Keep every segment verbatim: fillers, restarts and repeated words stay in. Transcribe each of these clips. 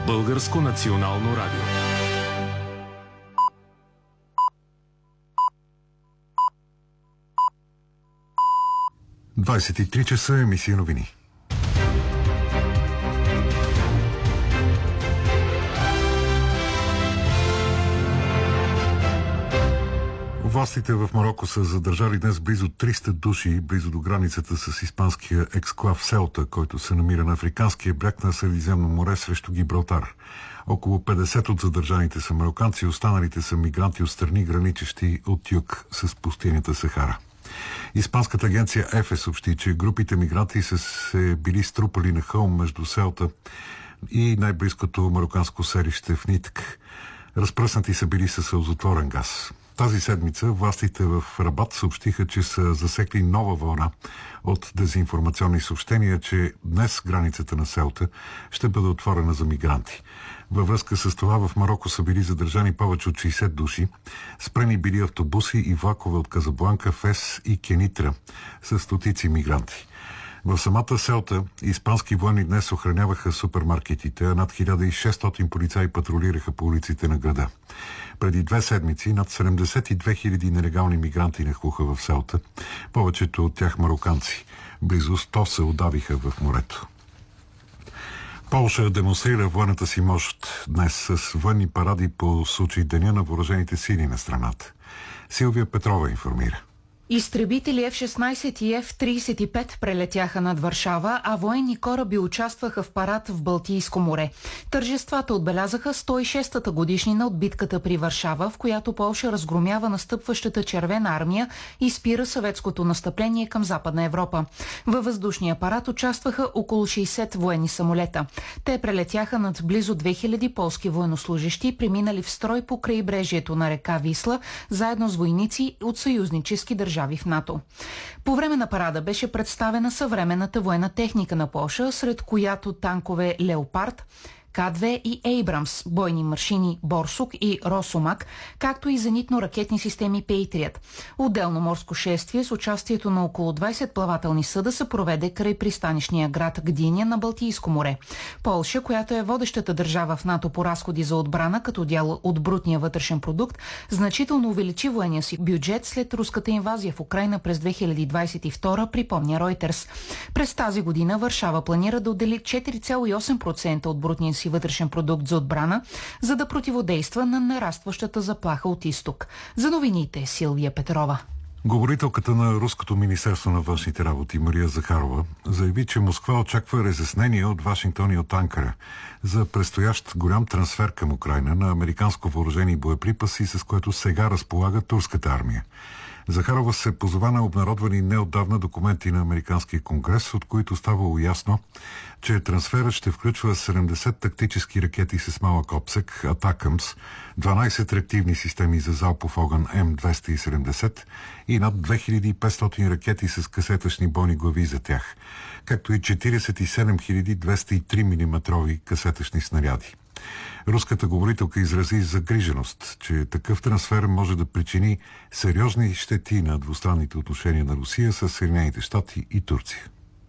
Българско национално радио. двадесет и три часа, емисия новини. Властите в Мароко са задържали днес близо триста души, близо до границата с испанския ексклав Селта, който се намира на африканския бряг на Средиземно море срещу Гибралтар. Около петдесет от задържаните са мароканци, останалите са мигранти от страни, граничещи от юг с пустинята Сахара. Испанската агенция ЕФЕ съобщи, че групите мигранти са се били струпали на хълм между Селта и най-близкото мароканско селище в Нитк. Разпръснати са били със сълзотворен газ. Тази седмица властите в Рабат съобщиха, че са засекли нова вълна от дезинформационни съобщения, че днес границата на Селта ще бъде отворена за мигранти. Във връзка с това в Мароко са били задържани повече от шейсет души, спрени били автобуси и влакове от Казабланка, Фес и Кенитра с стотици мигранти. В самата Селта испански военни днес охраняваха супермаркетите, а над хиляда и шестстотин полицаи патрулираха по улиците на града. Преди две седмици над седемдесет и две хиляди нелегални мигранти нахлуха в Селта, повечето от тях мароканци. Близо сто се удавиха в морето. Полша демонстрира военната си мощ днес с военни паради по случай Деня на въоръжените сили на страната. Силвия Петрова информира. Изтребители Еф шестнадесет и Еф тридесет и пет прелетяха над Варшава, а военни кораби участваха в парад в Балтийско море. Тържествата отбелязаха сто и шестата годишнина от битката при Варшава, в която Полша разгромява настъпващата Червена армия и спира съветското настъпление към Западна Европа. Във въздушния парад участваха около шейсет военни самолета. Те прелетяха над близо две хиляди полски военнослужещи, преминали в строй по крайбрежието на река Висла, заедно с войници от съюзнически държави в НАТО. По време на парада беше представена съвременната военна техника на Полша, сред която танкове Леопард, К две и Ейбрамс, бойни машини Борсук и Росомак, както и зенитно-ракетни системи Пейтрият. Отделно морско шествие с участието на около двадесет плавателни съда се проведе край пристанищния град Гдиня на Балтийско море. Полша, която е водещата държава в НАТО по разходи за отбрана като дял от брутния вътрешен продукт, значително увеличи военния си бюджет след руската инвазия в Украйна през две хиляди двадесет и втора, припомня Ройтерс. През тази година Варшава планира да отдели четири цяло и осем процента от брутния си вътрешен продукт за отбрана, за да противодейства на нарастващата заплаха от изток. За новините Силвия Петрова. Говорителката на Руското министерство на външните работи Мария Захарова заяви, че Москва очаква разяснения от Вашингтон и от Анкара за предстоящ голям трансфер към Украйна на американско въоръжение и боеприпаси, с което сега разполага турската армия. Захарова се позова на обнародвани неотдавна документи на Американския конгрес, от които ставало ясно, че трансферът ще включва седемдесет тактически ракети с малък обсек Атакамс, дванадесет реактивни системи за залпов огън М двеста и седемдесет и над две хиляди и петстотин ракети с касетъчни бойни глави за тях, както и четиридесет и седем хиляди двеста и три милиметрови касетъчни снаряди. Руската говорителка изрази загриженост, че такъв трансфер може да причини сериозни щети на двустранните отношения на Русия с Съединените щати и Турция.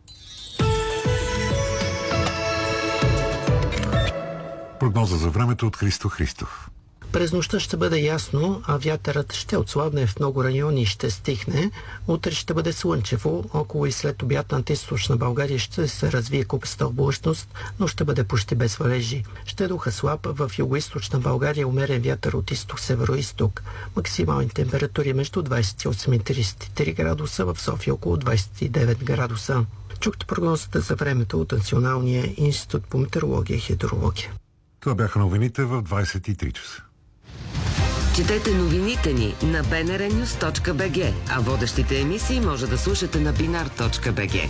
Прогноза за времето от Христо Христов. През нощта ще бъде ясно, а вятърът ще отслабне в много райони и ще стихне. Утре ще бъде слънчево, около и след обяд над източна България ще се развие купаста облачност, но ще бъде почти без валежи. Ще духа слаб, в югоизточна България умерен вятър от изток-северо-изток. Максимални температури между двадесет и осем и тридесет и три градуса, в София около двадесет и девет градуса. Чухте прогнозата за времето от Националния институт по метеорология и хидрология. Това бяха новините в двадесет и три часа. Четете новините ни на би ен ар нюз точка би джи, а водещите емисии може да слушате на бинар точка би джи.